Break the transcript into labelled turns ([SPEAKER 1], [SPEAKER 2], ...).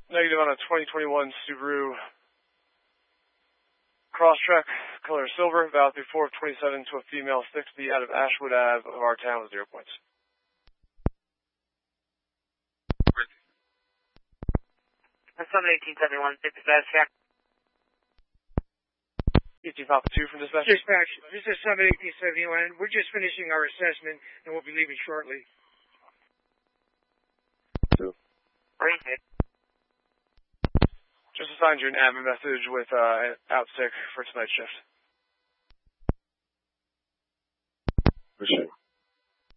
[SPEAKER 1] Negative on a 2021 Subaru Crosstrek, color silver, valid through 427 to a female 60 out of Ashwood Ave of our town with 0 points.
[SPEAKER 2] That's 1871, dispatch check.
[SPEAKER 1] ET Papa 2 from dispatch.
[SPEAKER 3] Dispatch, this is 1871. We're just finishing our assessment and we'll be leaving shortly.
[SPEAKER 1] 2.
[SPEAKER 2] Great hit.
[SPEAKER 1] Just assigned you an admin message with out sick for tonight's shift.
[SPEAKER 4] Appreciate it.